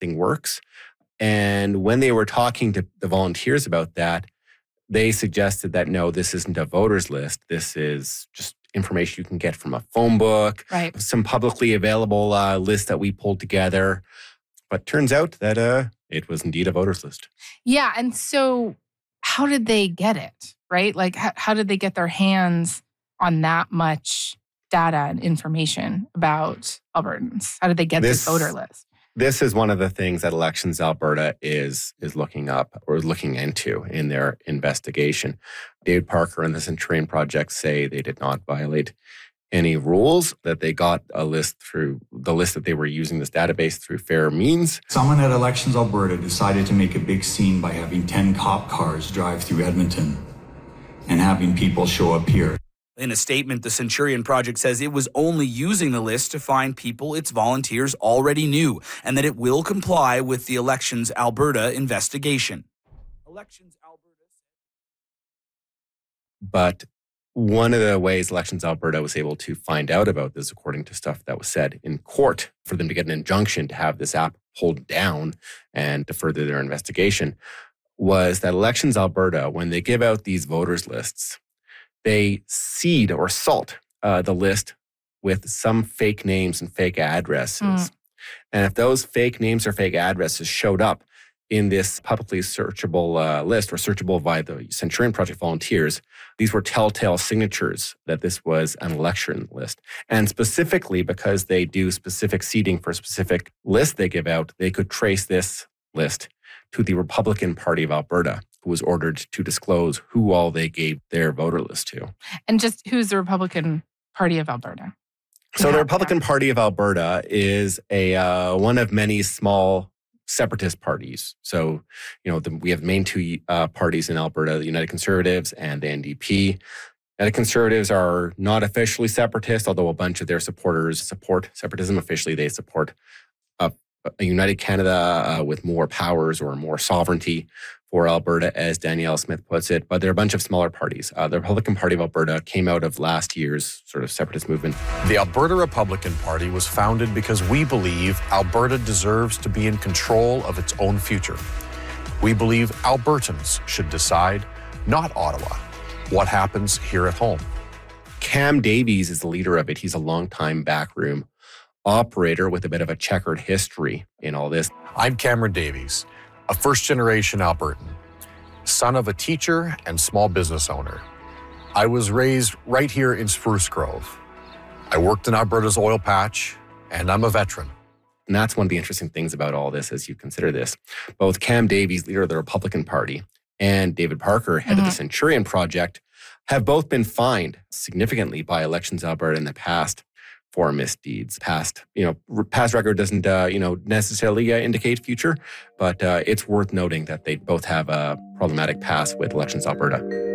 thing works. And when they were talking to the volunteers about that, they suggested that, no, this isn't a voters list. This is just information you can get from a phone book, Right. some publicly available list that we pulled together. But turns out that it was indeed a voters list. Yeah. And so how did they get it, right? Like, how did they get their hands on that much data and information about Albertans? How did they get this voter list? This is one of the things that Elections Alberta is looking up or looking into in their investigation. David Parker and the Centurion Project say they did not violate any rules, that they got a list through the list that they were using this database through fair means. Someone at Elections Alberta decided to make a big scene by having 10 cop cars drive through Edmonton and having people show up here. In a statement, the Centurion Project says it was only using the list to find people its volunteers already knew, and that it will comply with the Elections Alberta investigation. But one of the ways Elections Alberta was able to find out about this, according to stuff that was said in court, for them to get an injunction to have this app pulled down and to further their investigation, was that Elections Alberta, when they give out these voters lists, they seed or salt the list with some fake names and fake addresses. And if those fake names or fake addresses showed up in this publicly searchable list or searchable by the Centurion Project volunteers, these were telltale signatures that this was an election list. And specifically because they do specific seeding for a specific list they give out, they could trace this list to the Republican Party of Alberta, who was ordered to disclose who all they gave their voter list to. And just who's the Republican Party of Alberta? So the Republican Party of Alberta is one of many small separatist parties. So, we have the main two parties in Alberta, the United Conservatives and the NDP. United Conservatives are not officially separatist, although a bunch of their supporters support separatism. Officially, they support a united Canada with more powers or more sovereignty for Alberta, as Danielle Smith puts it. But there are a bunch of smaller parties. The Republican Party of Alberta came out of last year's sort of separatist movement. The Alberta Republican Party was founded because we believe Alberta deserves to be in control of its own future. We believe Albertans should decide, not Ottawa, what happens here at home. Cam Davies is the leader of it. He's a longtime backroom operator with a bit of a checkered history in all this. I'm Cameron Davies, a first-generation Albertan, son of a teacher and small business owner. I was raised right here in Spruce Grove. I worked in Alberta's oil patch, and I'm a veteran. And that's one of the interesting things about all this as you consider this. Both Cam Davies, leader of the Republican Party, and David Parker, head of the Centurion Project, have both been fined significantly by Elections Alberta in the past for misdeeds. Past record doesn't, necessarily indicate future, but it's worth noting that they both have a problematic past with Elections Alberta.